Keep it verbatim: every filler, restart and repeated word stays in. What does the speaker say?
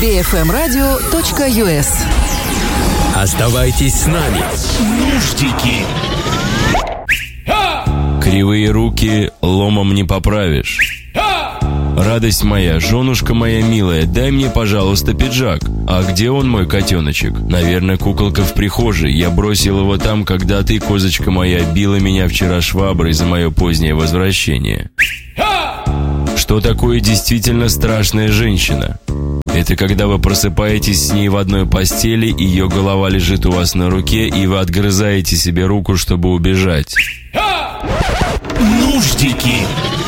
би эф эм радио точка ю эс. Оставайтесь с нами. Нуждики. Кривые руки ломом не поправишь. Радость моя, женушка моя милая, дай мне, пожалуйста, пиджак. А где он, мой котеночек? Наверное, куколка в прихожей. Я бросил его там, когда ты, козочка моя, била меня вчера шваброй за мое позднее возвращение. Что такое действительно страшная женщина? Это когда вы просыпаетесь с ней в одной постели, ее голова лежит у вас на руке, и вы отгрызаете себе руку, чтобы убежать. Нуждики.